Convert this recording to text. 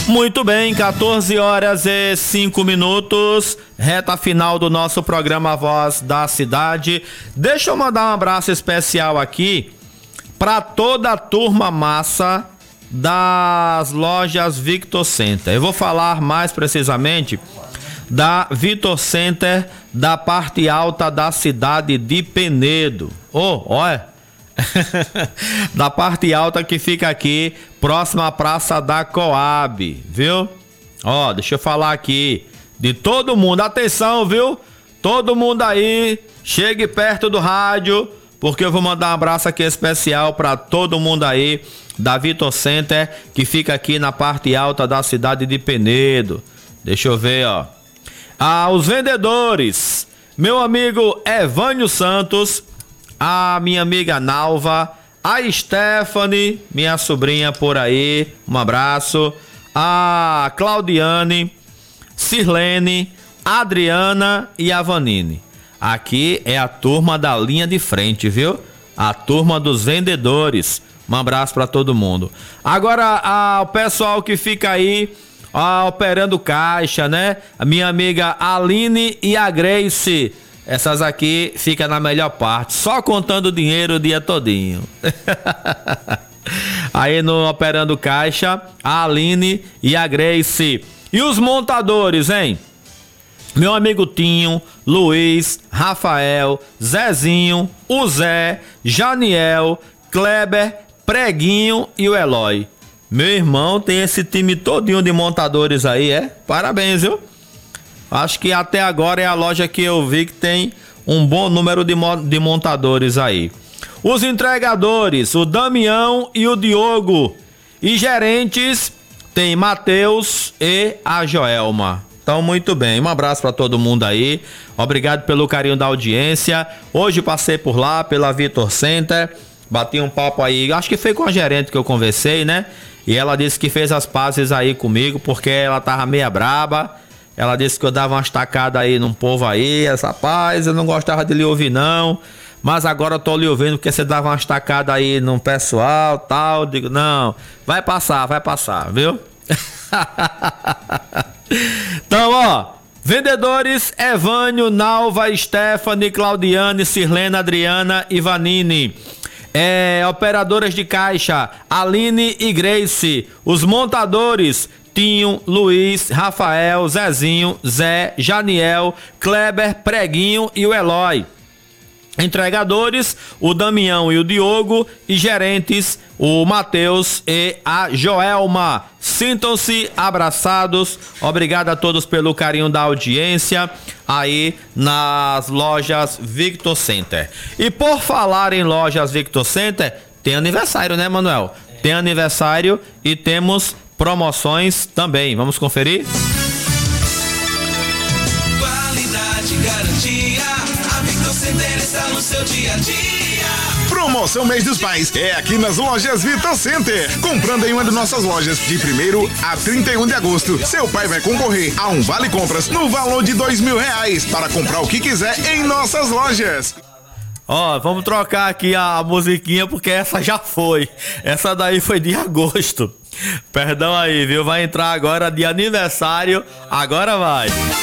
Muito bem, 14 horas e 5 minutos, reta final do nosso programa Voz da Cidade. Deixa eu mandar um abraço especial aqui para toda a turma massa das lojas Victor Center. Eu vou falar mais precisamente da Victor Center da parte alta da cidade de Penedo. Olha, da parte alta que fica aqui, próxima à Praça da Coab, viu? Deixa eu falar aqui de todo mundo, atenção, viu? Todo mundo aí, chegue perto do rádio, porque eu vou mandar um abraço aqui especial para todo mundo aí da Victor Center, que fica aqui na parte alta da cidade de Penedo. Deixa eu ver, os vendedores, meu amigo Evânio Santos, a minha amiga Nalva, a Stephanie, minha sobrinha por aí, um abraço, a Claudiane, Sirlene, Adriana e a Vanine. Aqui é a turma da linha de frente, viu? A turma dos vendedores. Um abraço para todo mundo. Agora, o pessoal que fica aí operando caixa, né? A minha amiga Aline e a Grace. Essas aqui ficam na melhor parte, só contando dinheiro o dia todinho. Aí no operando caixa, a Aline e a Grace. E os montadores, hein? Meu amigo Tinho, Luiz, Rafael, Zezinho, o Zé, Janiel, Kleber, Preguinho e o Eloy. Meu irmão tem esse time todinho de montadores aí, Parabéns, viu? Acho que até agora é a loja que eu vi que tem um bom número de montadores aí. Os entregadores, o Damião e o Diogo. E gerentes, tem Matheus e a Joelma. Então, muito bem. Um abraço para todo mundo aí. Obrigado pelo carinho da audiência. Hoje passei por lá, pela Victor Center. Bati um papo aí. Acho que foi com a gerente que eu conversei, né? E ela disse que fez as pazes aí comigo, porque ela tava meia braba. Ela disse que eu dava umas tacadas aí num povo aí. Rapaz, eu não gostava de lhe ouvir não. Mas agora eu tô lhe ouvindo porque você dava umas tacadas aí num pessoal, tal. Digo, não, vai passar, viu? Então, vendedores, Evânio, Nalva, Stephanie, Claudiane, Sirlene, Adriana e Vanine. Operadoras de caixa, Aline e Grace. Os montadores, Tinho, Luiz, Rafael, Zezinho, Zé, Janiel, Kleber, Preguinho e o Eloy. Entregadores, o Damião e o Diogo. E gerentes, o Matheus e a Joelma. Sintam-se abraçados. Obrigado a todos pelo carinho da audiência aí nas lojas Victor Center. E por falar em lojas Victor Center, tem aniversário, né, Manuel? Tem aniversário e temos promoções também. Vamos conferir? Qualidade, garantia. A Victor Center está no seu dia a dia. Promoção Mês dos Pais é aqui nas lojas Victor Center. Comprando em uma de nossas lojas de 1º a 31 de agosto, seu pai vai concorrer a um vale compras no valor de R$2.000 para comprar o que quiser em nossas lojas. Vamos trocar aqui a musiquinha porque essa já foi. Essa daí foi de agosto. Perdão aí, viu? Vai entrar agora de aniversário. Agora vai.